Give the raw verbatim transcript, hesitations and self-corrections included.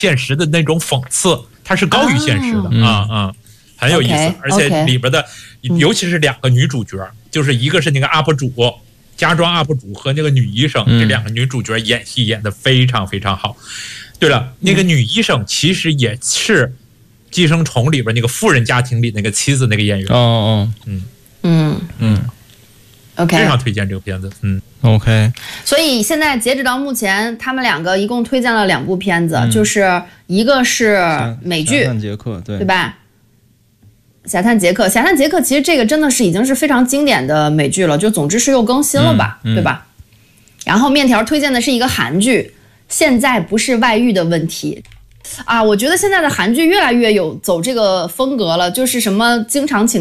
现实的那种讽刺，它是高于现实的啊啊、嗯，很有意思。Okay, 而且里边的， okay, 尤其是两个女主角，嗯、就是一个是那个 U P 主。家装 U P 主和那个女医生，这两个女主角演戏演得非常非常好。对了，那个女医生其实也是《寄生虫》里边那个富人家庭里那个妻子那个演员。 哦哦， 嗯嗯嗯 ，OK， 非常推荐这个片子。嗯 ，OK。 所以现在截止到目前，他们两个一共推荐了两部片子，嗯、就是一个是美剧， 侠探杰克，对对吧？侠探杰克，侠探杰克其实这个真的是已经是非常经典的美剧了，就总之是又更新了吧，嗯嗯、对吧？然后面条推荐的是一个韩剧，现在不是外遇的问题啊，我觉得现在的韩剧越来越有走这个风格了，就是什么经常请